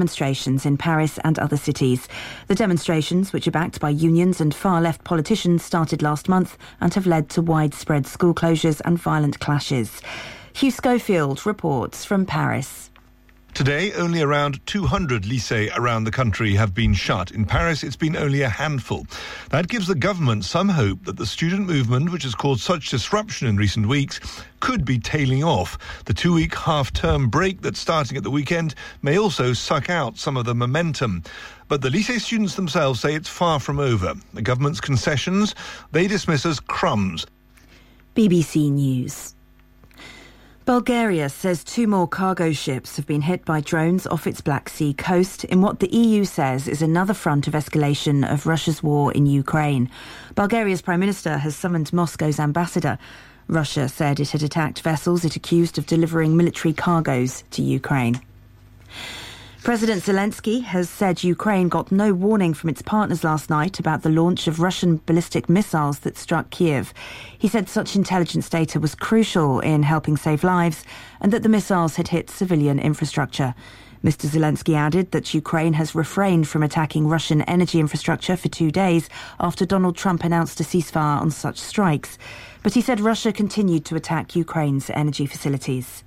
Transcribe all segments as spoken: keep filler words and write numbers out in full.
demonstrations in Paris and other cities. The demonstrations, which are backed by unions and far-left politicians, started last month and have led to widespread school closures and violent clashes. Hugh Schofield reports from Paris. Today, only around two hundred lycées around the country have been shut. In Paris, it's been only a handful. That gives the government some hope that the student movement, which has caused such disruption in recent weeks, could be tailing off. The two-week half-term break that's starting at the weekend may also suck out some of the momentum. But the lycée students themselves say it's far from over. The government's concessions, they dismiss as crumbs. B B C News. Bulgaria says two more cargo ships have been hit by drones off its Black Sea coast in what the E U says is another front of escalation of Russia's war in Ukraine. Bulgaria's Prime Minister has summoned Moscow's ambassador. Russia said it had attacked vessels it accused of delivering military cargoes to Ukraine. President Zelensky has said Ukraine got no warning from its partners last night about the launch of Russian ballistic missiles that struck Kiev. He said such intelligence data was crucial in helping save lives and that the missiles had hit civilian infrastructure. Mister Zelensky added that Ukraine has refrained from attacking Russian energy infrastructure for two days after Donald Trump announced a ceasefire on such strikes. But he said Russia continued to attack Ukraine's energy facilities.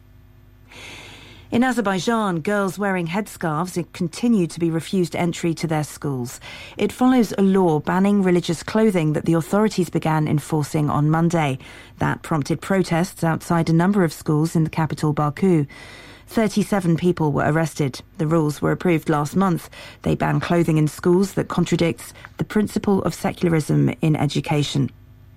In Azerbaijan, girls wearing headscarves continue to be refused entry to their schools. It follows a law banning religious clothing that the authorities began enforcing on Monday. That prompted protests outside a number of schools in the capital Baku. thirty-seven people were arrested. The rules were approved last month. They ban clothing in schools that contradicts the principle of secularism in education.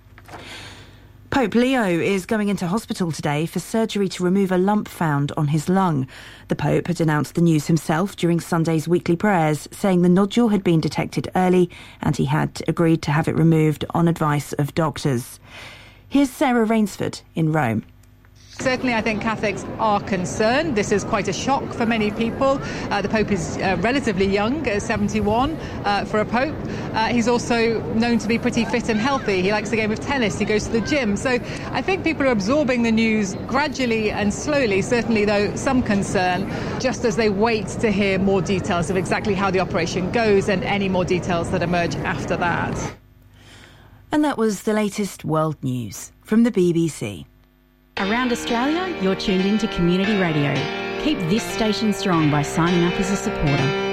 Pope Leo is going into hospital today for surgery to remove a lump found on his lung. The Pope had announced the news himself during Sunday's weekly prayers, saying the nodule had been detected early and he had agreed to have it removed on advice of doctors. Here's Sarah Rainsford in Rome. Certainly, I think Catholics are concerned. This is quite a shock for many people. Uh, the Pope is uh, relatively young, uh, seventy-one uh, for a Pope. Uh, he's also known to be pretty fit and healthy. He likes the game of tennis. He goes to the gym. So I think people are absorbing the news gradually and slowly, certainly, though, some concern, just as they wait to hear more details of exactly how the operation goes and any more details that emerge after that. And that was the latest world news from the B B C. Around Australia, you're tuned in to Community Radio. Keep this station strong by signing up as a supporter.